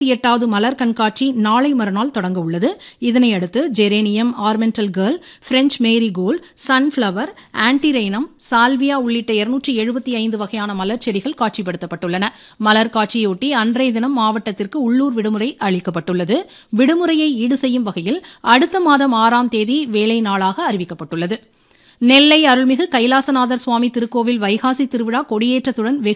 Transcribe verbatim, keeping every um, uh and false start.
எட்டாவது மலர் கண்காட்சி நாளை மறுநாள் தொடங்க உள்ளது. இதனையடுத்து geranium, ஆர்மெண்டல் girl, French marigold, sunflower, ஆன்டிரைனம், salvia உள்ளிட்ட இருநூற்று எழுபத்தி ஐந்து வகையான மலர் செடிகள் காட்சிப்படுத்தப்பட்டுள்ளன. மலர் காட்சியொட்டி அன்றைய தினம் மாவட்டத்திற்கு உள்ளூர் விடுமுறை அளிக்கப்பட்டுள்ளது. விடுமுறையை ஈடு செய்யும் வகையில் அடுத்த மாதம் ஆறாம் தேதி வேலை நாளாக அறிவிக்கப்பட்டுள்ளது. நெல்லை அருள்மிகு கைலாசநாதர் சுவாமி திருக்கோவில் வைகாசி திருவிழா கொடியேற்றத்துடன் வெகு